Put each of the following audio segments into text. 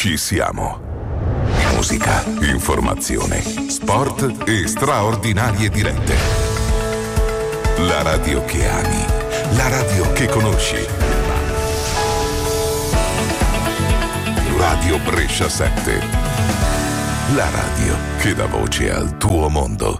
ci siamo. Musica, informazione, sport e straordinarie dirette. La radio che ami, la radio che conosci. Radio Brescia 7. La radio che dà voce al tuo mondo.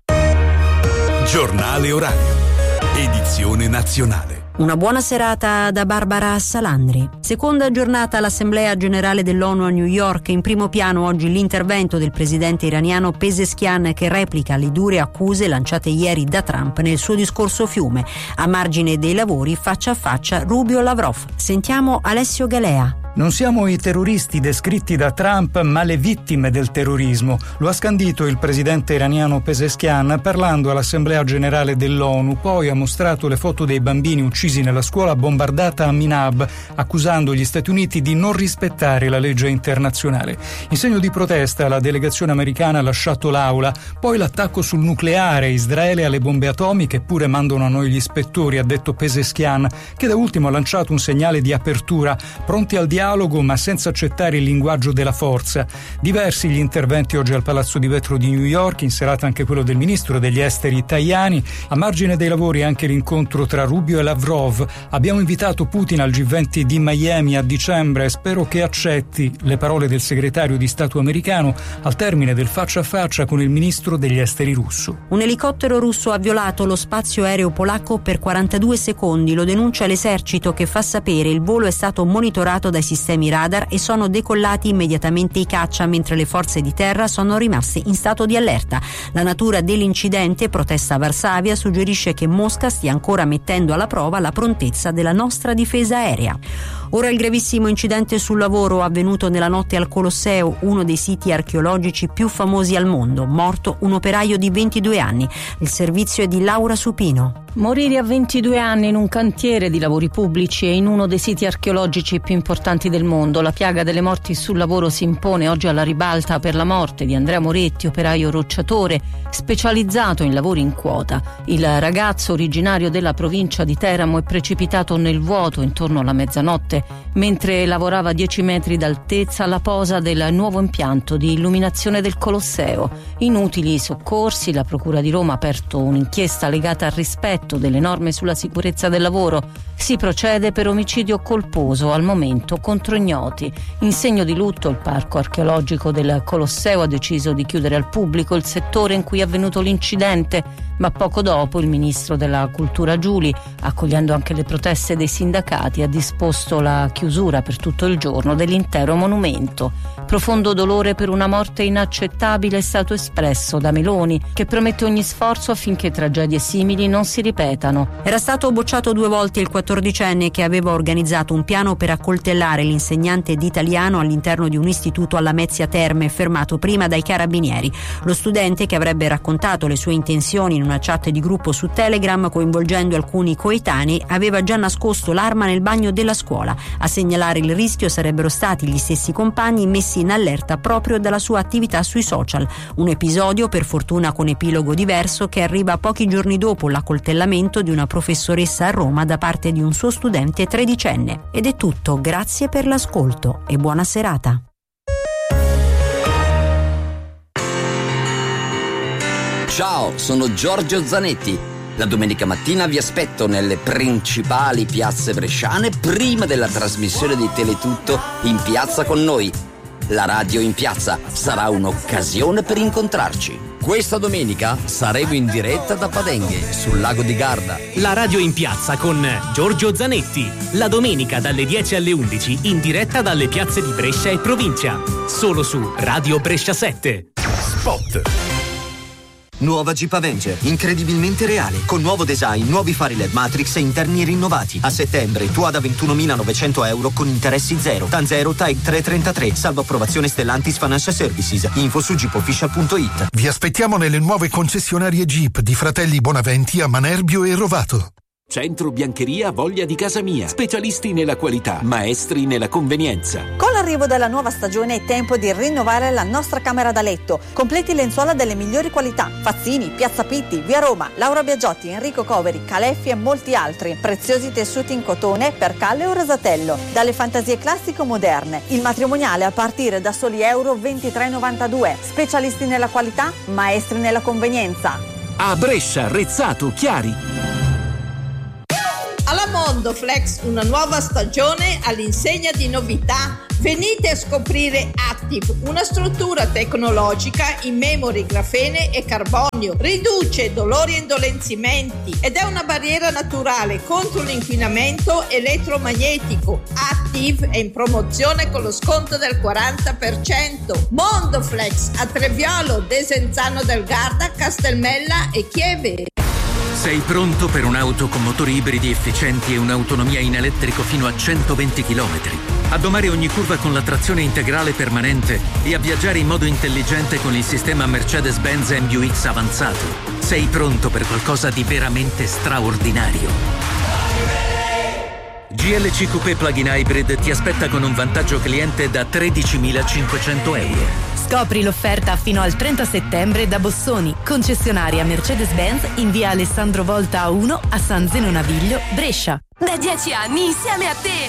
Giornale orario. Edizione nazionale. Una buona serata da Barbara Salandri. Seconda giornata all'Assemblea Generale dell'ONU a New York. In primo piano oggi l'intervento del presidente iraniano Pezeshkian, che replica le dure accuse lanciate ieri da Trump nel suo discorso fiume. A margine dei lavori, faccia a faccia Rubio-Lavrov. Sentiamo Alessio Galea. Non siamo i terroristi descritti da Trump, ma le vittime del terrorismo. Lo ha scandito il presidente iraniano Pezeshkian parlando all'Assemblea Generale dell'ONU. Poi ha mostrato le foto dei bambini uccisi nella scuola bombardata a Minab, accusando gli Stati Uniti di non rispettare la legge internazionale. In segno di protesta, la delegazione americana ha lasciato l'aula. Poi l'attacco sul nucleare, Israele alle bombe atomiche, eppure mandano a noi gli ispettori, ha detto Pezeshkian, che da ultimo ha lanciato un segnale di apertura, pronti al dialogo ma senza accettare il linguaggio della forza. Diversi gli interventi oggi al Palazzo di Vetro di New York, in serata anche quello del ministro degli esteri Tajani. A margine dei lavori anche l'incontro tra Rubio e Lavrov. Abbiamo invitato Putin al G20 di Miami a dicembre, spero che accetti, le parole del segretario di Stato americano al termine del faccia a faccia con il ministro degli esteri russo. Un elicottero russo ha violato lo spazio aereo polacco per 42 secondi, lo denuncia l'esercito, che fa sapere il volo è stato monitorato dai sistemi radar e sono decollati immediatamente i caccia, mentre le forze di terra sono rimaste in stato di allerta. La natura dell'incidente, protesta a Varsavia, suggerisce che Mosca stia ancora mettendo alla prova la prontezza della nostra difesa aerea. Ora il gravissimo incidente sul lavoro avvenuto nella notte al Colosseo, uno dei siti archeologici più famosi al mondo. Morto un operaio di 22 anni. Il servizio è di Laura Supino. Morire a 22 anni in un cantiere di lavori pubblici e in uno dei siti archeologici più importanti del mondo. La piaga delle morti sul lavoro si impone oggi alla ribalta per la morte di Andrea Moretti, operaio rocciatore, specializzato in lavori in quota. Il ragazzo, originario della provincia di Teramo, è precipitato nel vuoto intorno alla mezzanotte mentre lavorava a 10 metri d'altezza alla posa del nuovo impianto di illuminazione del Colosseo. Inutili soccorsi, la Procura di Roma ha aperto un'inchiesta legata al rispetto delle norme sulla sicurezza del lavoro. Si procede per omicidio colposo, al momento contro ignoti. In segno di lutto il parco archeologico del Colosseo ha deciso di chiudere al pubblico il settore in cui è avvenuto l'incidente, ma poco dopo il ministro della Cultura Giuli, accogliendo anche le proteste dei sindacati, ha disposto la chiusura per tutto il giorno dell'intero monumento. Profondo dolore per una morte inaccettabile è stato espresso da Meloni, che promette ogni sforzo affinché tragedie simili non si ripetano. Era stato bocciato 2 volte il 14enne che aveva organizzato un piano per accoltellare l'insegnante di italiano all'interno di un istituto alla Mezzia Terme, fermato prima dai carabinieri. Lo studente, che avrebbe raccontato le sue intenzioni in una chat di gruppo su Telegram coinvolgendo alcuni coetanei, aveva già nascosto l'arma nel bagno della scuola. A segnalare il rischio sarebbero stati gli stessi compagni messi in allerta proprio dalla sua attività sui social. Un episodio, per fortuna con epilogo diverso, che arriva pochi giorni dopo l'accoltellamento di una professoressa a Roma da parte di un suo studente 13enne. Ed è tutto, grazie per l'ascolto e buona serata. Ciao, sono Giorgio Zanetti. La domenica mattina vi aspetto nelle principali piazze bresciane prima della trasmissione di Teletutto In Piazza con noi. La radio in piazza sarà un'occasione per incontrarci. Questa domenica saremo in diretta da Padenghe, sul lago di Garda. La radio in piazza con Giorgio Zanetti. La domenica dalle 10 alle 11 in diretta dalle piazze di Brescia e provincia. Solo su Radio Brescia 7. Spot. Nuova Jeep Avenger, incredibilmente reale, con nuovo design, nuovi fari LED Matrix e interni rinnovati. A settembre tu da 21.900 euro con interessi zero. Tanzero Type 333, salvo approvazione Stellantis Financial Services. Info su jeepofficial.it. Vi aspettiamo nelle nuove concessionarie Jeep di Fratelli Bonaventi a Manerbio e Rovato. Centro Biancheria Voglia di Casa Mia. Specialisti nella qualità, maestri nella convenienza. Con la l'arrivo della nuova stagione è tempo di rinnovare la nostra camera da letto. Completi lenzuola delle migliori qualità. Fazzini, Piazza Pitti, Via Roma, Laura Biagiotti, Enrico Coveri, Caleffi e molti altri. Preziosi tessuti in cotone, percalle o rasatello. Dalle fantasie classiche o moderne. Il matrimoniale a partire da soli euro 23,92. Specialisti nella qualità, maestri nella convenienza. A Brescia, Rezzato, Chiari. Alla Mondoflex una nuova stagione all'insegna di novità. Venite a scoprire Active, una struttura tecnologica in memory, grafene e carbonio. Riduce dolori e indolenzimenti ed è una barriera naturale contro l'inquinamento elettromagnetico. Active è in promozione con lo sconto del 40%. Mondoflex a Treviolo, Desenzano del Garda, Castelmella e Chieve. Sei pronto per un'auto con motori ibridi efficienti e un'autonomia in elettrico fino a 120 km? A domare ogni curva con la trazione integrale permanente e a viaggiare in modo intelligente con il sistema Mercedes-Benz MBUX avanzato. Sei pronto per qualcosa di veramente straordinario. GLC Coupé Plug-in Hybrid ti aspetta con un vantaggio cliente da 13.500 euro. Scopri l'offerta fino al 30 settembre da Bossoni, concessionaria Mercedes-Benz in via Alessandro Volta 1 a San Zeno Naviglio, Brescia. Da 10 anni insieme a te!